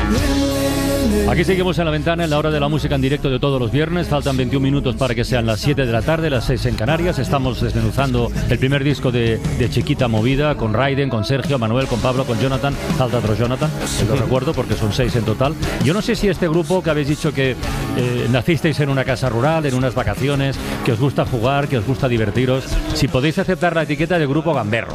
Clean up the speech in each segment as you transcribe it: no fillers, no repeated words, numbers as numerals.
Aquí seguimos en La Ventana, en la hora de la música en directo de todos los viernes. Faltan 21 minutos para que sean las 7 de la tarde, las 6 en Canarias. Estamos desmenuzando el primer disco de Chiquita Movida, con Raiden, con Sergio, Manuel, con Pablo, con Jonathan. Falta otro Jonathan, lo recuerdo porque son 6 en total. Yo no sé si este grupo que habéis dicho que nacisteis en una casa rural, en unas vacaciones, que os gusta jugar, que os gusta divertiros, si podéis aceptar la etiqueta de grupo gamberro,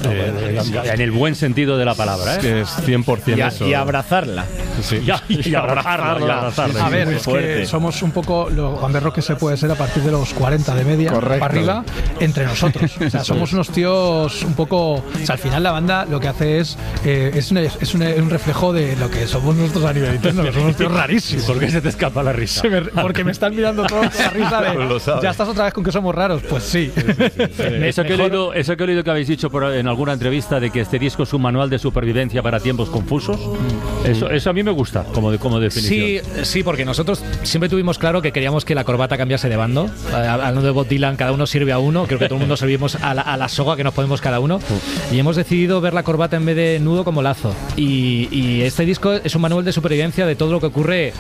en el buen sentido de la palabra, ¿eh? Que es 100% eso. Y abrazarla. Sí. Y abrazarla. A ver, es que somos un poco lo gamberro que se puede ser a partir de los 40 de media para arriba entre nosotros. O sea, somos unos tíos un poco... O sea, al final la banda lo que hace es un reflejo de lo que somos nosotros a nivel interno, que somos unos tíos rarísimos. ¿Por qué se te escapa la risa? Porque me están mirando todos con la risa de... ¿Ya estás otra vez con que somos raros? Pues sí. Eso que he leído que habéis dicho en alguna entrevista de que este disco es un manual de supervivencia para tiempos confusos. Eso a mí me gusta como definición. Sí, porque nosotros siempre tuvimos claro que queríamos que la corbata cambiase de bando. Hablando de Bob Dylan, cada uno sirve a uno. Creo que todo el mundo servimos a la soga que nos ponemos cada uno. Y hemos decidido ver la corbata en vez de nudo como lazo. Y este disco es un manual de supervivencia de todo lo que ocurre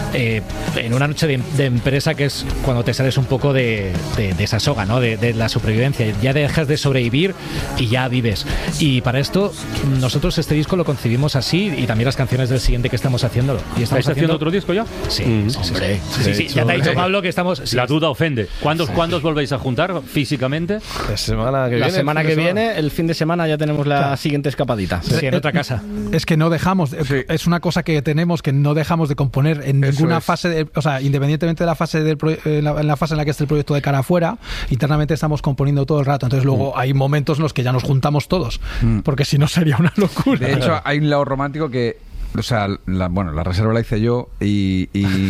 en una noche de empresa, que es cuando te sales un poco de esa soga, ¿no? De la supervivencia. Ya dejas de sobrevivir y ya vives. Y para esto, nosotros este disco lo concibimos así, y también las canciones del siguiente que estamos haciéndolo. ¿Y ¿Estáis haciendo otro disco ya? Sí. Hombre. Sí. Ya te ha dicho Pablo que estamos... Sí. La duda ofende. ¿Cuándo os volvéis a juntar físicamente? La semana que viene, el fin de semana ya tenemos la siguiente escapadita. Sí, en otra casa. Es que no dejamos... Es una cosa que tenemos, que no dejamos de componer en ninguna fase, o sea, independientemente de la fase en la fase en la que esté el proyecto de cara afuera, internamente estamos componiendo todo el rato. Entonces luego hay momentos en los que ya nos juntamos todos, porque si no sería una locura. De hecho, hay un lado romántico que... O sea, la reserva la hice yo y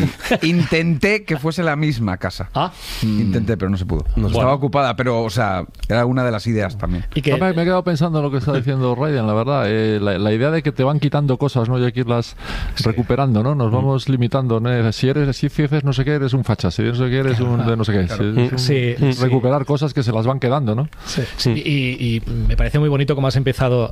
intenté que fuese la misma casa. Intenté, pero no se pudo. Estaba ocupada, pero, o sea, era una de las ideas también. Me he quedado pensando en lo que está diciendo Raiden, la verdad. La idea de que te van quitando cosas, ¿no? Y hay que irlas recuperando, ¿no? Nos vamos limitando, ¿no? Si haces no sé qué, eres un facha. Si no sé qué, eres un de no sé qué. Recuperar cosas que se las van quedando, ¿no? Sí. Y me parece muy bonito cómo has empezado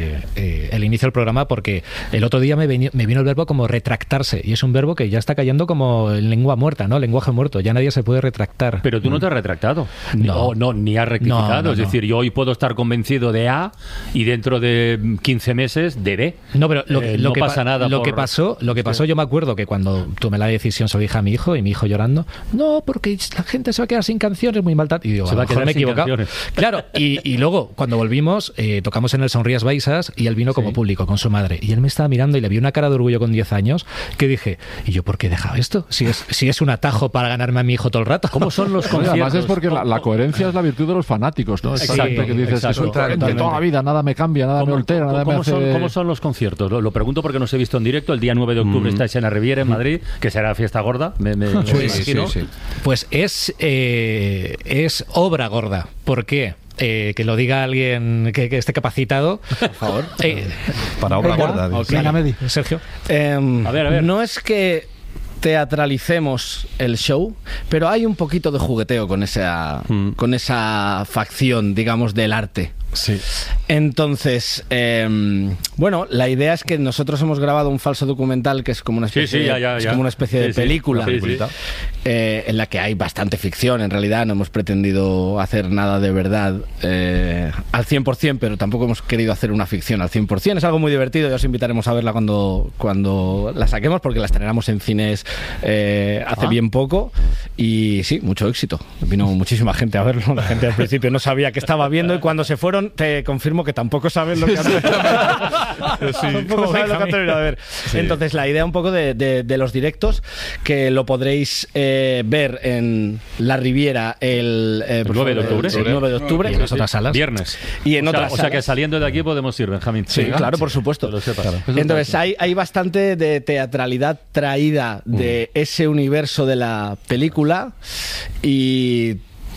el inicio del programa, porque el otro día me vino el verbo como retractarse, y es un verbo que ya está cayendo como en lengua muerta, ¿no? Lenguaje muerto, ya nadie se puede retractar. Pero tú no te has retractado. No, ni has rectificado. No. Es decir, yo hoy puedo estar convencido de A y dentro de 15 meses de B. No, pero lo no que pasa nada. Lo que pasó, yo me acuerdo que cuando tomé la decisión se lo dije a mi hijo, y mi hijo llorando, no, porque la gente se va a quedar sin canciones, muy mal tal. Y digo, se va a quedar sin canciones. Claro, y luego, cuando volvimos, tocamos en el Sonrías Baixas, y él vino como público con su madre, y él me estaba mirando y le vi una cara de orgullo con 10 años, que dije, ¿y yo por qué he dejado esto? Si es un atajo para ganarme a mi hijo todo el rato. ¿Cómo son los conciertos? Además es porque la coherencia es la virtud de los fanáticos, ¿no? Exacto, que dices, de toda la vida, nada me cambia, nada me altera, nada me hace... ¿Cómo son los conciertos? Lo pregunto porque no os he visto en directo. El día 9 de octubre estáis en la Riviera, en Madrid, que será fiesta gorda. Sí. Pues es obra gorda. ¿Por qué? Que lo diga alguien que esté capacitado, por favor. Para obra gorda. Okay. Sergio. A ver. No es que teatralicemos el show, pero hay un poquito de jugueteo con esa facción, digamos, del arte. Sí. Entonces, bueno, la idea es que nosotros hemos grabado un falso documental que es como una especie, es como una especie de película en la que hay bastante ficción. En realidad no hemos pretendido hacer nada de verdad al 100%, pero tampoco hemos querido hacer una ficción al 100%. Es algo muy divertido, ya os invitaremos a verla cuando la saquemos, porque la estrenamos en cines hace bien poco, y sí, mucho éxito. Vino muchísima gente a verlo. La gente al principio no sabía qué estaba viendo, y cuando se fueron, te confirmo que tampoco saben lo que han tampoco saben lo que han terminado de ver. Sí. Entonces, la idea un poco de los directos, que lo podréis ver en La Riviera el 9 de octubre. El 9 de octubre. Y en otras salas. Viernes. Y en otras salas. O sea que saliendo de aquí podemos ir, Benjamín. Sí, claro, por supuesto. Entonces, hay bastante de teatralidad traída de ese universo de la película, y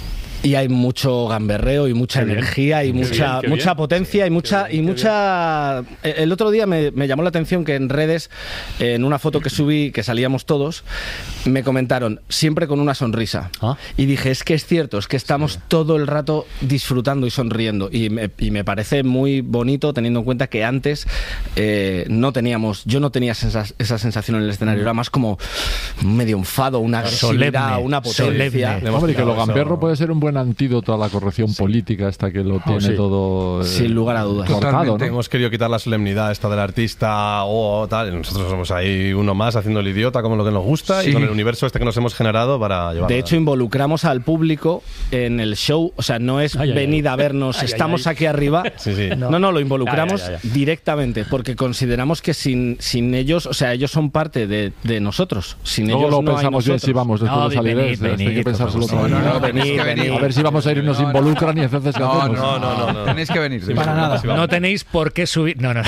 y hay mucho gamberreo y mucha energía y mucha potencia y mucha. El otro día me llamó la atención que en redes, en una foto que subí, que salíamos todos, me comentaron siempre con una sonrisa. Y dije, es que es cierto, es que estamos todo el rato disfrutando y sonriendo, y me parece muy bonito, teniendo en cuenta que antes yo no tenía esa sensación en el escenario, era más como medio enfado, una agresividad, una potencia. Hombre, que lo gamberro puede ser un buen antídoto a la corrección política esta que lo tiene todo sin lugar a dudas. Totalmente, ¿no? Hemos querido quitar la solemnidad esta del artista o tal, nosotros somos ahí uno más haciendo el idiota como lo que nos gusta y con el universo este que nos hemos generado para llevarlo. De hecho, involucramos al público en el show, o sea, no es venid a vernos, estamos aquí arriba. No, lo involucramos directamente, porque consideramos que sin ellos, o sea, ellos son parte de nosotros. Sin ellos lo pensamos bien si vamos después de salir. Hay que pensárselo todo. A ver si vamos a ir y nos involucran y entonces no. Tenéis que venir. Para nada. No tenéis por qué subir. No.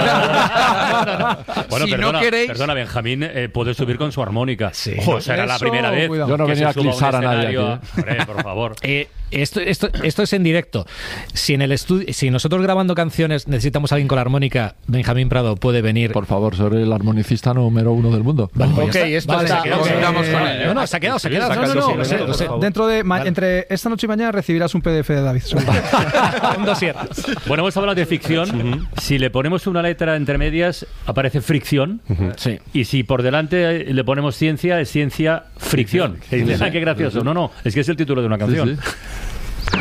Bueno, si perdona, Benjamín puede subir con su armónica. Será la primera vez. Yo no venía a eclipsar a nadie. Hombre, por favor. Esto es en directo. Si en el estudio, si nosotros grabando canciones necesitamos a alguien con la armónica, Benjamín Prado puede venir. Por favor, soy el armonicista número 1 del mundo. Se ha quedado. Lo sé. Dentro de entre esta noche y mañana recibirás un PDF de David. Un dossier. Bueno, hemos hablado de ficción. Si le ponemos una letra entre medias, aparece fricción. Y si por delante le ponemos ciencia, es ciencia fricción. Qué gracioso. No, es que es el título de una canción.